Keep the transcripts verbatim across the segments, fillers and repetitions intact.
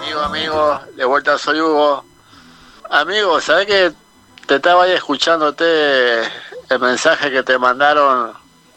Amigo, amigo, de vuelta soy Hugo. Amigo, ¿sabés que te estaba ahí escuchándote el mensaje que te mandaron?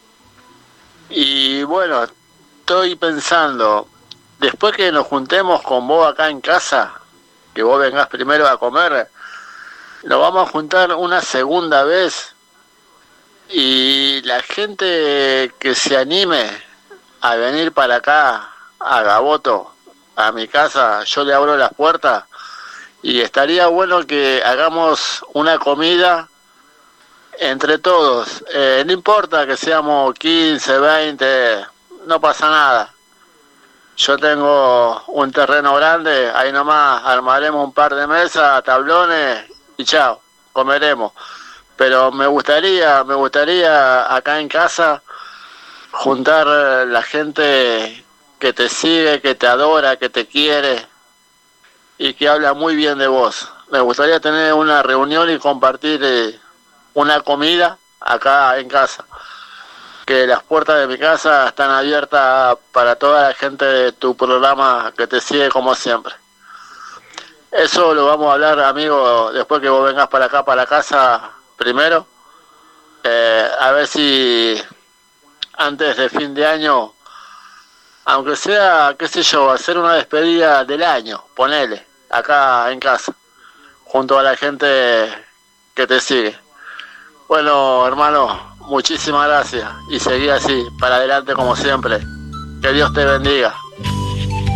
Y bueno, estoy pensando, después que nos juntemos con vos acá en casa, que vos vengas primero a comer, nos vamos a juntar una segunda vez y la gente que se anime a venir para acá, a Gaboto, a mi casa, yo le abro las puertas y estaría bueno que hagamos una comida entre todos. Eh, no importa que seamos quince, veinte, no pasa nada. Yo tengo un terreno grande, ahí nomás armaremos un par de mesas, tablones y chao, comeremos. Pero me gustaría, me gustaría acá en casa juntar la gente que te sigue, que te adora, que te quiere y que habla muy bien de vos. Me gustaría tener una reunión y compartir eh, una comida acá en casa. Que las puertas de mi casa están abiertas para toda la gente de tu programa que te sigue como siempre. Eso lo vamos a hablar, amigo, después que vos vengas para acá, para casa primero. Eh, a ver si antes de fin de año, aunque sea, qué sé yo, hacer una despedida del año, ponele, acá en casa, junto a la gente que te sigue. Bueno, hermano, muchísimas gracias y seguí así, para adelante como siempre. Que Dios te bendiga.